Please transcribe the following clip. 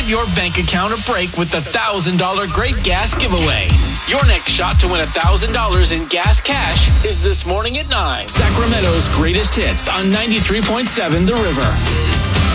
Give your bank account a break with the $1,000 Great Gas Giveaway. Your next shot to win $1,000 in gas cash is this morning at 9. Sacramento's greatest hits on 93.7 The River.